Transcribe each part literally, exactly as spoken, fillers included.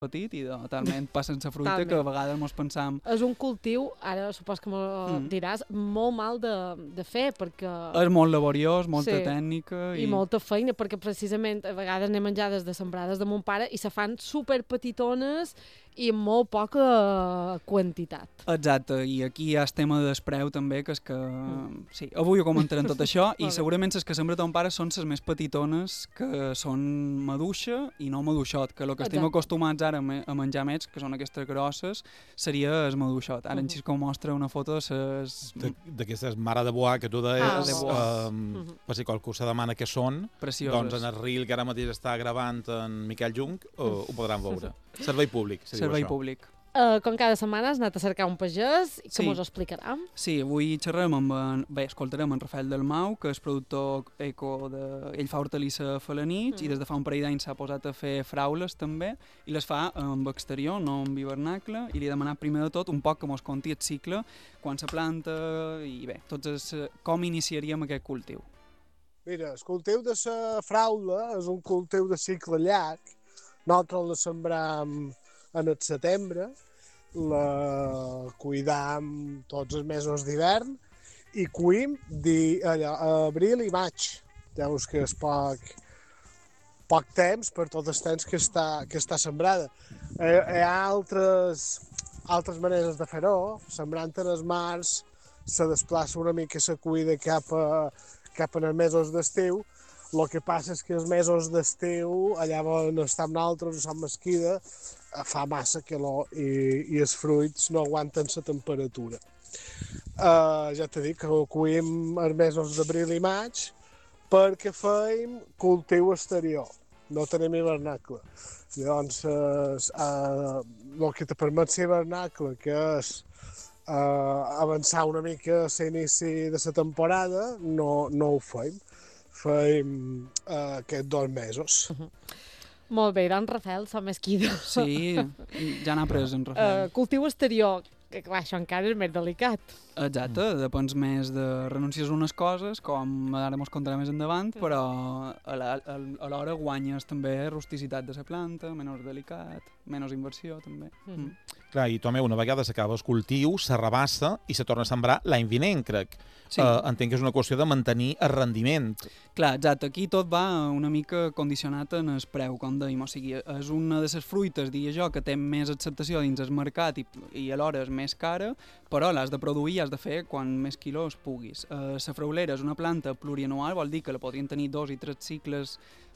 petit i de, talment passen la fruita que a vegades mos pensam... És un cultiu, ara supos que m'ho mm. diràs, molt mal de, de fer, perquè... És molt laboriós, molta sí, tècnica... I... i molta feina, perquè precisament a vegades n'he menjades de sembrades de mon pare i se fan superpetitones i amb molt poca quantitat. Exacte, i aquí hi ha el tema del preu també, que és que... Mm. Sí, avui ho comentarem tot això, i segurament les que sembra ton pare són les més petitones, que són maduixa i no maduixot, que el que Exacte. Estem acostumats ara a menjar més, que són aquestes grosses, seria el maduixot. Ara uh -huh. en Xisco mostra una foto de ses... d'aquestes mare de boà que tu deies, ah, de boà. Um, uh -huh. per si qualcú se demana què són, precioses. Doncs en el reel que ara mateix està gravant en Miquel Jung, uh, ho podran veure. Servei públic, se Servei diu això. públic. Uh, com cada setmana has anat a cercar un pagès, que sí. Mos ho explicarà. Sí, avui xerrem amb en, bé, escoltarem en Rafael Dalmau, que és productor eco de... Ell fa hortalissa a Falanich mm. i des de fa un parell d'anys s'ha posat a fer fraules també, i les fa amb exterior, no amb hivernacle, i li he demanat primer de tot un poc que mos conti el cicle, quan se planta i bé, tots els, com iniciaríem aquest cultiu. Mira, el cultiu de la fraula és un cultiu de cicle llarg. Nosaltres la sembram en el setembre, la cuidam tots els mesos d'hivern i cuim di, allà, a abril i maig. Ja veus que és poc, poc temps per tot el temps que està, que està sembrada. Eh, hi ha altres, altres maneres de fer-ho. Sembrant en els març se desplaça una mica i se cuida cap, a, cap en els mesos d'estiu. El que passa és que els mesos d'estiu, allà on estem nosaltres, a Sant Mesquida, fa massa calor i, i els fruits no aguanten la temperatura. Uh, ja t'he dit que ho cuim els mesos d'abril i maig perquè feim cultiu exterior, no tenim hivernacle. Llavors, uh, el que te permet ser hivernacle, que és uh, avançar una mica a l'inici de la temporada, no, no ho feim. Feim uh, aquests dos mesos. Uh -huh. Molt bé, doncs Rafael, som Mesquida. Sí, ja n'ha pres en Rafael. Uh, cultiu exterior, que clar, això encara és més delicat. Exacte, mm. depens més de renúncies a unes coses, com ara mos contarà més endavant, però alhora guanyes també rusticitat de la planta, menys delicat, menys inversió també. Mm. Mm. Clar, i Tomeu, una vegada s'acaba el cultiu, s'arrabassa i se torna a sembrar l'any vinent, crec. Sí. Uh, entenc que és una qüestió de mantenir el rendiment. Clar, exacte. Aquí tot va una mica condicionat en el preu, com dèiem. O sigui, és una de les fruites, diria jo, que té més acceptació dins el mercat i, i alhora és més cara, però l'has de produir i has de fer quan més quilos puguis. Uh, la fraulera és una planta plurianual, vol dir que la podrien tenir dos i tres cicles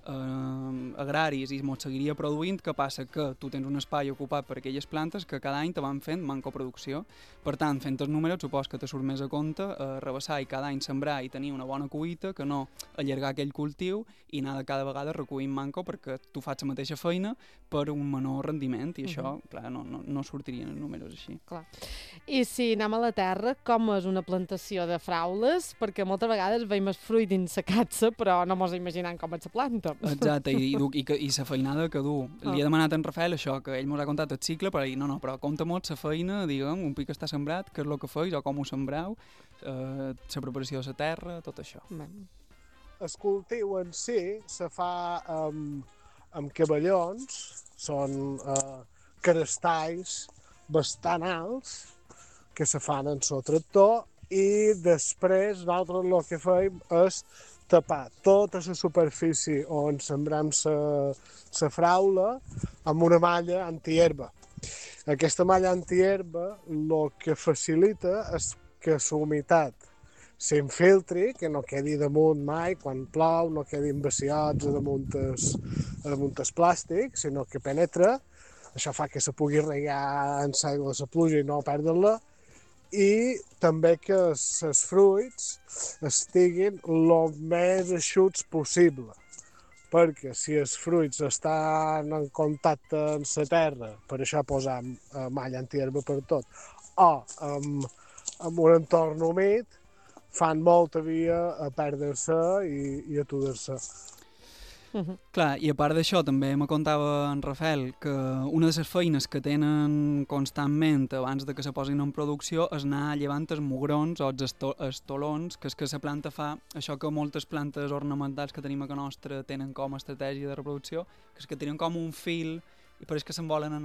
eh, agraris i mos seguiria produint. Què passa? Que tu tens un espai ocupat per aquelles plantes que cada any te van fent mancoproducció. Per tant, fent els números, supos que te surt més a compte eh, rebassar i cada any sembrar i tenir una bona cuita que no allargar aquell cultiu i anar de cada vegada recuint manco perquè tu fas la mateixa feina per un menor rendiment i uh -huh. això, clar, no, no, no sortirien els números així. Clar. I si anem a la terra, com és una plantació de fraules? Perquè moltes vegades veiem el fruit dins la capsa, però no mos imaginem com és la planta. Exacte, i, i, i, i la feinada que du. Oh. Li he demanat a en Rafael això, que ell mos ha contat el cicle, però ell, no, no, però compta molt la feina, diguem, un pic està sembrat, què és el que feis o com ho sembrau, eh, la preparació de la terra, tot això. Ben. El cultiu en si se fa amb, amb cavallons, són eh, carestalls bastant alts que se fan en el tractor i després nosaltres el que fem és tapar tota la superfície on sembrem la fraula amb una malla antihierba. Aquesta malla antihierba el que facilita és que la humitat s'infiltri, que no quedi damunt mai, quan plou, no quedin vaciots damunt el plàstic, sinó que penetra. Això fa que se pugui regar en l'aigua de la pluja i no perdre-la. I també que els fruits estiguin el més eixuts possible. Perquè si els fruits estan en contacte amb la terra, per això posam malla antihierba per tot, o amb, amb un entorn humit, fan molta via a perdre-se i, i aturar-se. Uh -huh. Clar, i a part d'això també me contava en Rafael que una de les feines que tenen constantment abans de que se posin en producció és anar llevant els mugrons o els esto estolons, que és que la planta fa això que moltes plantes ornamentals que tenim a casa nostra tenen com a estratègia de reproducció, que és que tenen com un fil i pareix que se'n volen anar